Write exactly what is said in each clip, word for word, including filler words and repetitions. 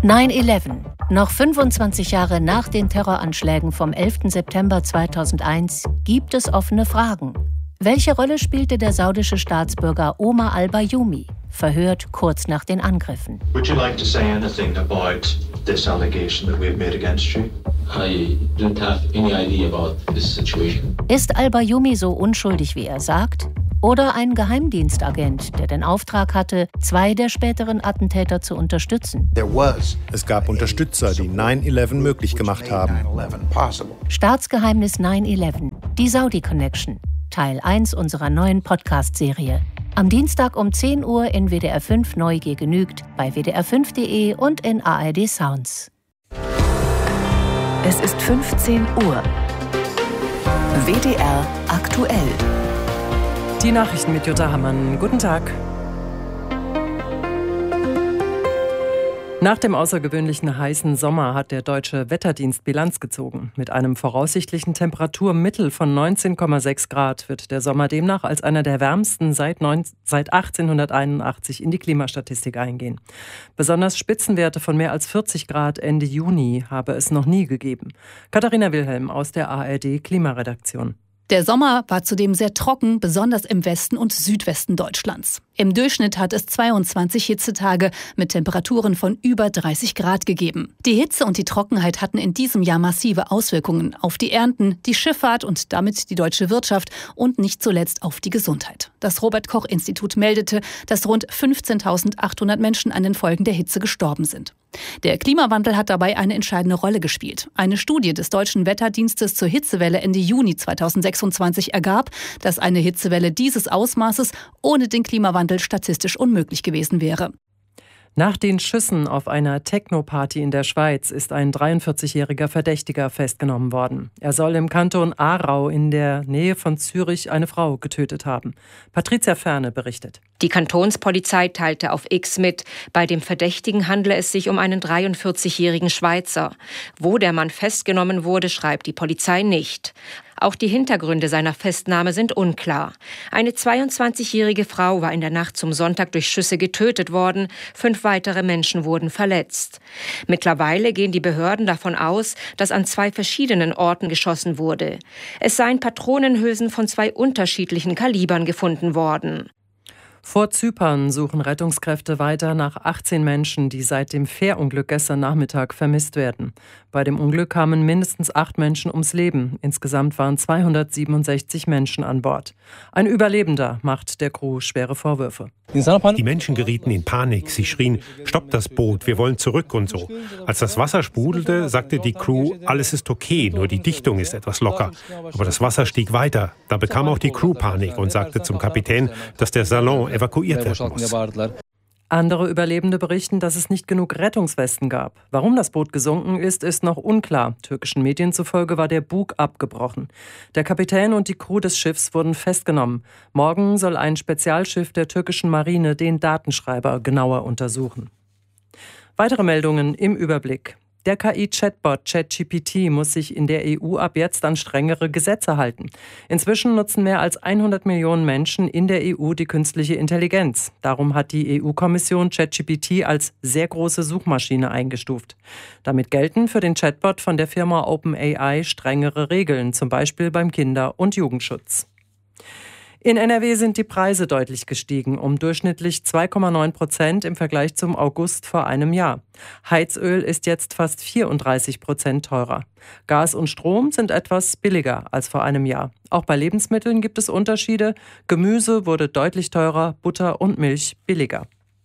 neun elf. Noch fünfundzwanzig Jahre nach den Terroranschlägen vom elften September zweitausendeins gibt es offene Fragen. Welche Rolle spielte der saudische Staatsbürger Omar al-Bayoumi, verhört kurz nach den Angriffen? Would you like to say anything about this allegation that we have made against you? I don't have any idea about this situation. Ist al-Bayoumi so unschuldig, wie er sagt? Oder ein Geheimdienstagent, der den Auftrag hatte, zwei der späteren Attentäter zu unterstützen? Es gab Unterstützer, die neun elf möglich gemacht haben. Staatsgeheimnis neun elf, die Saudi Connection, Teil eins unserer neuen Podcast-Serie. Am Dienstag um zehn Uhr in W D R fünf Neugier genügt, bei w d r fünf punkt d e und in A R D Sounds. Es ist fünfzehn Uhr. W D R aktuell. Die Nachrichten mit Jutta Hammann. Guten Tag. Nach dem außergewöhnlichen heißen Sommer hat der Deutsche Wetterdienst Bilanz gezogen. Mit einem voraussichtlichen Temperaturmittel von neunzehn Komma sechs Grad wird der Sommer demnach als einer der wärmsten seit, neun, seit achtzehnhunderteinundachtzig in die Klimastatistik eingehen. Besonders Spitzenwerte von mehr als vierzig Grad Ende Juni habe es noch nie gegeben. Katharina Wilhelm aus der A R D Klimaredaktion. Der Sommer war zudem sehr trocken, besonders im Westen und Südwesten Deutschlands. Im Durchschnitt hat es zweiundzwanzig Hitzetage mit Temperaturen von über dreißig Grad gegeben. Die Hitze und die Trockenheit hatten in diesem Jahr massive Auswirkungen auf die Ernten, die Schifffahrt und damit die deutsche Wirtschaft und nicht zuletzt auf die Gesundheit. Das Robert-Koch-Institut meldete, dass rund fünfzehntausendachthundert Menschen an den Folgen der Hitze gestorben sind. Der Klimawandel hat dabei eine entscheidende Rolle gespielt. Eine Studie des Deutschen Wetterdienstes zur Hitzewelle Ende Juni zweitausendsechsundzwanzig ergab, dass eine Hitzewelle dieses Ausmaßes ohne den Klimawandel statistisch unmöglich gewesen wäre. Nach den Schüssen auf einer Techno-Party in der Schweiz ist ein dreiundvierzigjähriger Verdächtiger festgenommen worden. Er soll im Kanton Aarau in der Nähe von Zürich eine Frau getötet haben. Patricia Ferne berichtet. Die Kantonspolizei teilte auf X mit, bei dem Verdächtigen handle es sich um einen dreiundvierzigjährigen Schweizer. Wo der Mann festgenommen wurde, schreibt die Polizei nicht. Auch die Hintergründe seiner Festnahme sind unklar. Eine zweiundzwanzigjährige Frau war in der Nacht zum Sonntag durch Schüsse getötet worden. Fünf weitere Menschen wurden verletzt. Mittlerweile gehen die Behörden davon aus, dass an zwei verschiedenen Orten geschossen wurde. Es seien Patronenhülsen von zwei unterschiedlichen Kalibern gefunden worden. Vor Zypern suchen Rettungskräfte weiter nach achtzehn Menschen, die seit dem Fährunglück gestern Nachmittag vermisst werden. Bei dem Unglück kamen mindestens acht Menschen ums Leben. Insgesamt waren zweihundertsiebenundsechzig Menschen an Bord. Ein Überlebender macht der Crew schwere Vorwürfe. Die Menschen gerieten in Panik. Sie schrien, stoppt das Boot, wir wollen zurück und so. Als das Wasser sprudelte, sagte die Crew, alles ist okay, nur die Dichtung ist etwas locker. Aber das Wasser stieg weiter. Da bekam auch die Crew Panik und sagte zum Kapitän, dass der Salon evakuiert werden muss. Andere Überlebende berichten, dass es nicht genug Rettungswesten gab. Warum das Boot gesunken ist, ist noch unklar. Türkischen Medien zufolge war der Bug abgebrochen. Der Kapitän und die Crew des Schiffs wurden festgenommen. Morgen soll ein Spezialschiff der türkischen Marine den Datenschreiber genauer untersuchen. Weitere Meldungen im Überblick. Der K I-Chatbot ChatGPT muss sich in der E U ab jetzt an strengere Gesetze halten. Inzwischen nutzen mehr als hundert Millionen Menschen in der E U die künstliche Intelligenz. Darum hat die E U-Kommission ChatGPT als sehr große Suchmaschine eingestuft. Damit gelten für den Chatbot von der Firma OpenAI strengere Regeln, zum Beispiel beim Kinder- und Jugendschutz. In N R W sind die Preise deutlich gestiegen, um durchschnittlich zwei Komma neun Prozent im Vergleich zum August vor einem Jahr. Heizöl ist jetzt fast vierunddreißig Prozent teurer. Gas und Strom sind etwas billiger als vor einem Jahr. Auch bei Lebensmitteln gibt es Unterschiede. Gemüse wurde deutlich teurer, Butter und Milch billiger.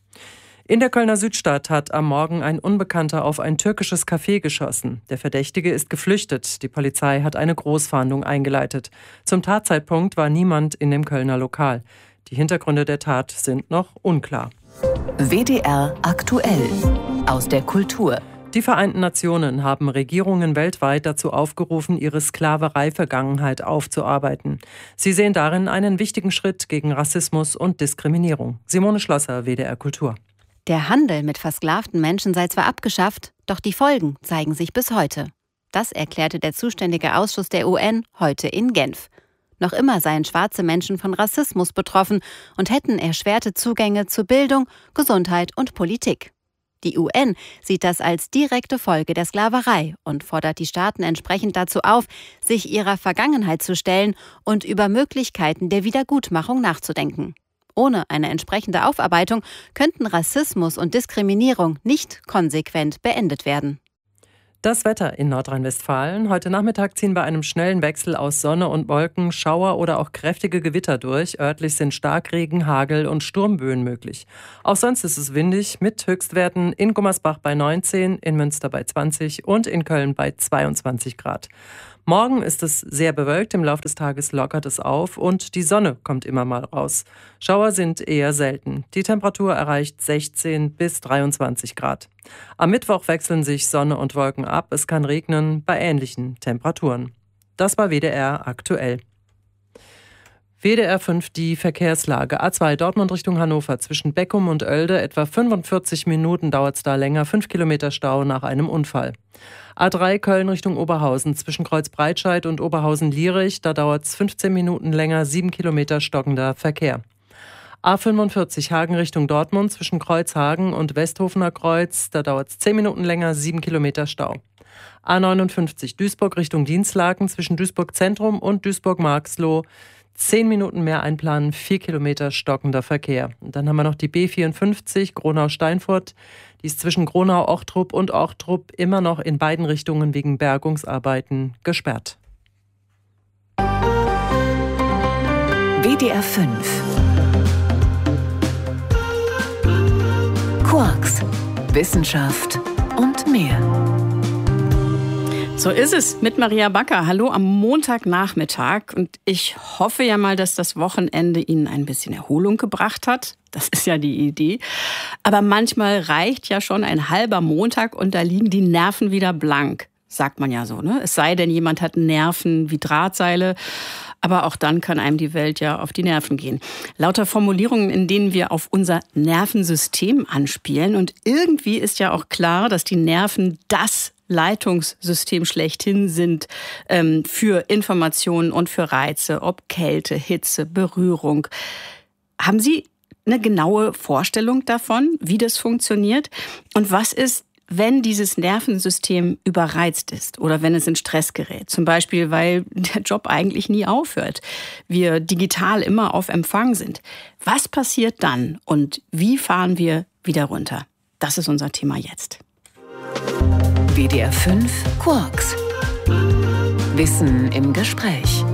In der Kölner Südstadt hat am Morgen ein Unbekannter auf ein türkisches Café geschossen. Der Verdächtige ist geflüchtet. Die Polizei hat eine Großfahndung eingeleitet. Zum Tatzeitpunkt war niemand in dem Kölner Lokal. Die Hintergründe der Tat sind noch unklar. W D R aktuell aus der Kultur. Die Vereinten Nationen haben Regierungen weltweit dazu aufgerufen, ihre Sklaverei-Vergangenheit aufzuarbeiten. Sie sehen darin einen wichtigen Schritt gegen Rassismus und Diskriminierung. Simone Schlosser, W D R Kultur. Der Handel mit versklavten Menschen sei zwar abgeschafft, doch die Folgen zeigen sich bis heute. Das erklärte der zuständige Ausschuss der U N heute in Genf. Noch immer seien schwarze Menschen von Rassismus betroffen und hätten erschwerte Zugänge zu Bildung, Gesundheit und Politik. Die U N sieht das als direkte Folge der Sklaverei und fordert die Staaten entsprechend dazu auf, sich ihrer Vergangenheit zu stellen und über Möglichkeiten der Wiedergutmachung nachzudenken. Ohne eine entsprechende Aufarbeitung könnten Rassismus und Diskriminierung nicht konsequent beendet werden. Das Wetter in Nordrhein-Westfalen. Heute Nachmittag ziehen bei einem schnellen Wechsel aus Sonne und Wolken Schauer oder auch kräftige Gewitter durch. Örtlich sind Starkregen, Hagel und Sturmböen möglich. Auch sonst ist es windig mit Höchstwerten in Gummersbach bei neunzehn, in Münster bei zwanzig und in Köln bei zweiundzwanzig Grad. Morgen ist es sehr bewölkt, im Laufe des Tages lockert es auf und die Sonne kommt immer mal raus. Schauer sind eher selten. Die Temperatur erreicht sechzehn bis dreiundzwanzig Grad. Am Mittwoch wechseln sich Sonne und Wolken ab. Es kann regnen bei ähnlichen Temperaturen. Das war W D R aktuell. W D R fünf die Verkehrslage. A zwei Dortmund Richtung Hannover zwischen Beckum und Oelde. Etwa fünfundvierzig Minuten dauert es da länger. fünf Kilometer Stau nach einem Unfall. A drei Köln Richtung Oberhausen zwischen Kreuzbreitscheid und Oberhausen-Lierich. Da dauert es fünfzehn Minuten länger. sieben Kilometer stockender Verkehr. A fünfundvierzig Hagen Richtung Dortmund zwischen Kreuzhagen und Westhofener Kreuz. Da dauert es zehn Minuten länger. sieben Kilometer Stau. A neunundfünfzig Duisburg Richtung Dienstlaken zwischen Duisburg Zentrum und Duisburg-Marxloh. Zehn Minuten mehr einplanen, vier Kilometer stockender Verkehr. Und dann haben wir noch die B vierundfünfzig Gronau-Steinfurt. Die ist zwischen Gronau-Ochtrup und Ochtrup immer noch in beiden Richtungen wegen Bergungsarbeiten gesperrt. W D R fünf Quarks, Wissenschaft und mehr. So ist es mit Maria Backer. Hallo am Montagnachmittag. Und ich hoffe ja mal, dass das Wochenende Ihnen ein bisschen Erholung gebracht hat. Das ist ja die Idee. Aber manchmal reicht ja schon ein halber Montag und da liegen die Nerven wieder blank. Sagt man ja so, ne? Es sei denn, jemand hat Nerven wie Drahtseile. Aber auch dann kann einem die Welt ja auf die Nerven gehen. Lauter Formulierungen, in denen wir auf unser Nervensystem anspielen. Und irgendwie ist ja auch klar, dass die Nerven das Leitungssystem schlechthin sind ähm, für Informationen und für Reize, ob Kälte, Hitze, Berührung. Haben Sie eine genaue Vorstellung davon, wie das funktioniert? Und was ist, wenn dieses Nervensystem überreizt ist oder wenn es in Stress gerät? Zum Beispiel, weil der Job eigentlich nie aufhört, wir digital immer auf Empfang sind. Was passiert dann und wie fahren wir wieder runter? Das ist unser Thema jetzt. W D R fünf Quarks. Wissen im Gespräch.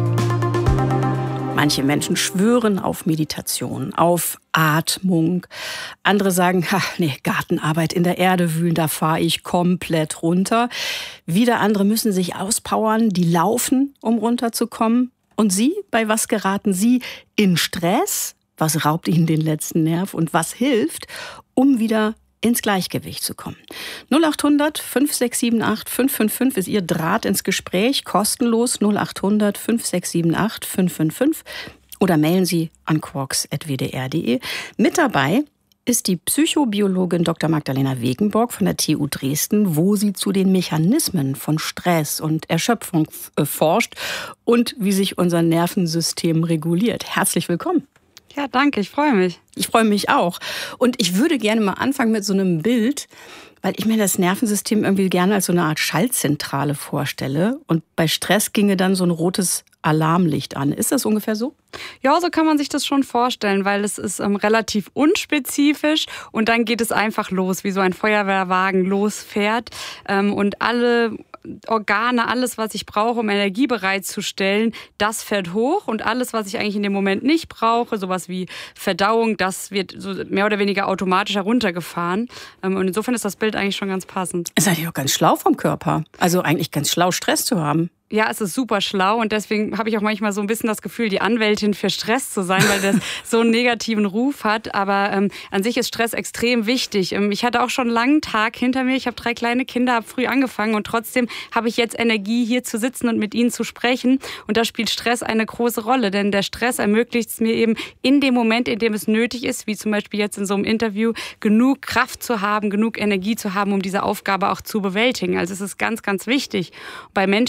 Manche Menschen schwören auf Meditation, auf Atmung. Andere sagen, ach nee, Gartenarbeit in der Erde wühlen, da fahre ich komplett runter. Wieder andere müssen sich auspowern, die laufen, um runterzukommen. Und Sie, bei was geraten Sie in Stress? Was raubt Ihnen den letzten Nerv und was hilft, um wieder ins Gleichgewicht zu kommen? null acht hundert fünf sechs sieben acht fünf fünf fünf ist Ihr Draht ins Gespräch, kostenlos null acht hundert fünf sechs sieben acht fünf fünf fünf oder mailen Sie an quarks at w d r punkt d e. Mit dabei ist die Psychobiologin Doktor Magdalena Wegenborg von der T U Dresden, wo sie zu den Mechanismen von Stress und Erschöpfung äh, forscht und wie sich unser Nervensystem reguliert. Herzlich willkommen. Ja, danke, ich freue mich. Ich freue mich auch. Und ich würde gerne mal anfangen mit so einem Bild, weil ich mir das Nervensystem irgendwie gerne als so eine Art Schaltzentrale vorstelle. Und bei Stress ginge dann so ein rotes Alarmlicht an. Ist das ungefähr so? Ja, so kann man sich das schon vorstellen, weil es ist ähm, relativ unspezifisch und dann geht es einfach los, wie so ein Feuerwehrwagen losfährt ähm, und alle Organe, alles, was ich brauche, um Energie bereitzustellen, das fährt hoch und alles, was ich eigentlich in dem Moment nicht brauche, sowas wie Verdauung, das wird so mehr oder weniger automatisch heruntergefahren. Und insofern ist das Bild eigentlich schon ganz passend. Ist eigentlich auch ganz schlau vom Körper. Also eigentlich ganz schlau, Stress zu haben. Ja, es ist super schlau und deswegen habe ich auch manchmal so ein bisschen das Gefühl, die Anwältin für Stress zu sein, weil das so einen negativen Ruf hat. Aber ähm, an sich ist Stress extrem wichtig. Ähm, ich hatte auch schon einen langen Tag hinter mir. Ich habe drei kleine Kinder, habe früh angefangen und trotzdem habe ich jetzt Energie, hier zu sitzen und mit ihnen zu sprechen. Und da spielt Stress eine große Rolle, denn der Stress ermöglicht es mir eben in dem Moment, in dem es nötig ist, wie zum Beispiel jetzt in so einem Interview, genug Kraft zu haben, genug Energie zu haben, um diese Aufgabe auch zu bewältigen. Also es ist ganz, ganz wichtig. Bei Menschen, bei denen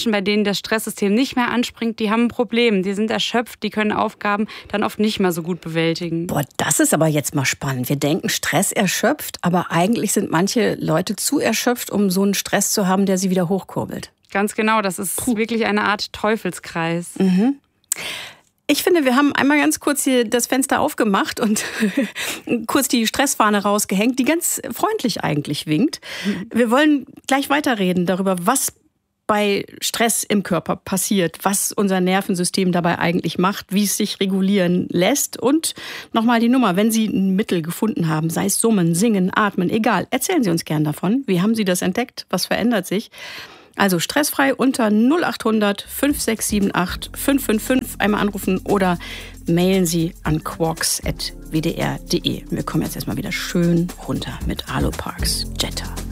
das Stresssystem nicht mehr anspringt, die haben ein Problem. Die sind erschöpft, die können Aufgaben dann oft nicht mehr so gut bewältigen. Boah, das ist aber jetzt mal spannend. Wir denken, Stress erschöpft, aber eigentlich sind manche Leute zu erschöpft, um so einen Stress zu haben, der sie wieder hochkurbelt. Ganz genau, das ist Puh. wirklich eine Art Teufelskreis. Mhm. Ich finde, wir haben einmal ganz kurz hier das Fenster aufgemacht und kurz die Stressfahne rausgehängt, die ganz freundlich eigentlich winkt. Wir wollen gleich weiterreden darüber, was bei Stress im Körper passiert, was unser Nervensystem dabei eigentlich macht, wie es sich regulieren lässt. Und nochmal die Nummer, wenn Sie ein Mittel gefunden haben, sei es Summen, Singen, Atmen, egal, erzählen Sie uns gern davon. Wie haben Sie das entdeckt? Was verändert sich? Also stressfrei unter null acht hundert fünf sechs sieben acht fünf fünf fünf einmal anrufen oder mailen Sie an quarks at w d r punkt d e. Wir kommen jetzt erstmal wieder schön runter mit Arlo Parks Jetta.